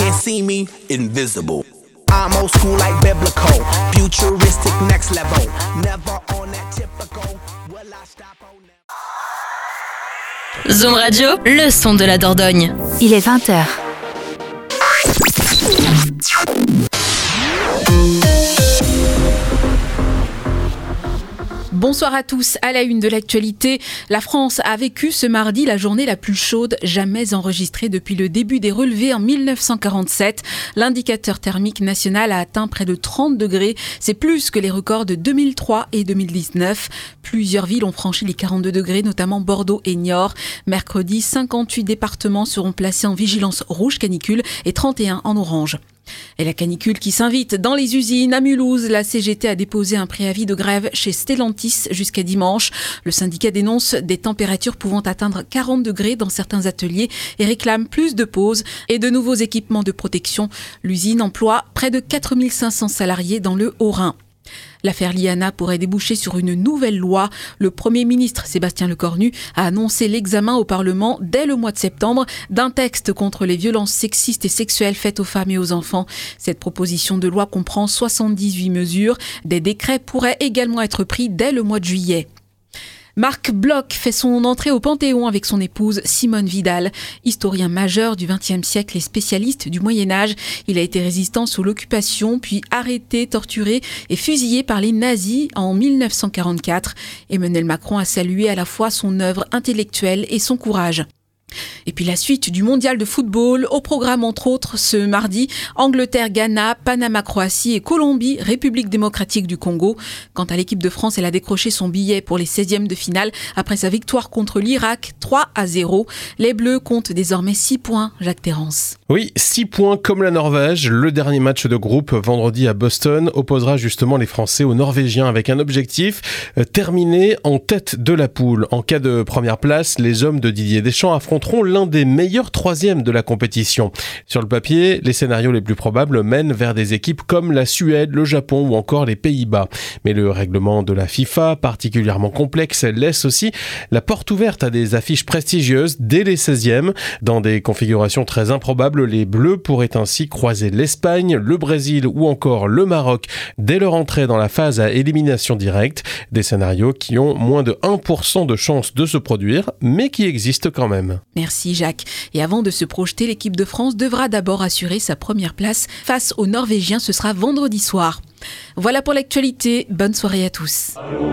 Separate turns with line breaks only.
can't see me, invisible. I'm old school like biblical, futuristic next level. Never on that typical. Will I stop on now?
Zoom Radio, le son de la Dordogne.
Il est 20h.
Bonsoir à tous. À la une de l'actualité, la France a vécu ce mardi la journée la plus chaude jamais enregistrée depuis le début des relevés en 1947. L'indicateur thermique national a atteint près de 30 degrés. C'est plus que les records de 2003 et 2019. Plusieurs villes ont franchi les 42 degrés, notamment Bordeaux et Niort. Mercredi, 58 départements seront placés en vigilance rouge canicule et 31 en orange. Et la canicule qui s'invite dans les usines. À Mulhouse, la CGT a déposé un préavis de grève chez Stellantis jusqu'à dimanche. Le syndicat dénonce des températures pouvant atteindre 40 degrés dans certains ateliers et réclame plus de pauses et de nouveaux équipements de protection. L'usine emploie près de 4500 salariés dans le Haut-Rhin. L'affaire Liana pourrait déboucher sur une nouvelle loi. Le Premier ministre Sébastien Lecornu a annoncé l'examen au Parlement dès le mois de septembre d'un texte contre les violences sexistes et sexuelles faites aux femmes et aux enfants. Cette proposition de loi comprend 78 mesures. Des décrets pourraient également être pris dès le mois de juillet. Marc Bloch fait son entrée au Panthéon avec son épouse Simone Vidal. Historien majeur du XXe siècle et spécialiste du Moyen-Âge, il a été résistant sous l'occupation, puis arrêté, torturé et fusillé par les nazis en 1944. Emmanuel Macron a salué à la fois son œuvre intellectuelle et son courage. Et puis la suite du mondial de football, au programme entre autres ce mardi, Angleterre-Ghana, Panama-Croatie et Colombie-République démocratique du Congo. Quant à l'équipe de France, elle a décroché son billet pour les 16e de finale après sa victoire contre l'Irak 3-0. Les Bleus comptent désormais 6 points, Jacques Terrance.
Oui, 6 points comme la Norvège. Le dernier match de groupe vendredi à Boston opposera justement les Français aux Norvégiens avec un objectif, terminer en tête de la poule. En cas de première place, les hommes de Didier Deschamps affronteront l'un des meilleurs troisièmes de la compétition. Sur le papier, les scénarios les plus probables mènent vers des équipes comme la Suède, le Japon ou encore les Pays-Bas. Mais le règlement de la FIFA, particulièrement complexe, laisse aussi la porte ouverte à des affiches prestigieuses dès les 16e. Dans des configurations très improbables, les Bleus pourraient ainsi croiser l'Espagne, le Brésil ou encore le Maroc dès leur entrée dans la phase à élimination directe. Des scénarios qui ont moins de 1% de chances de se produire, mais qui existent quand même.
Merci Jacques. Et avant de se projeter, l'équipe de France devra d'abord assurer sa première place face aux Norvégiens. Ce sera vendredi soir. Voilà pour l'actualité. Bonne soirée à tous.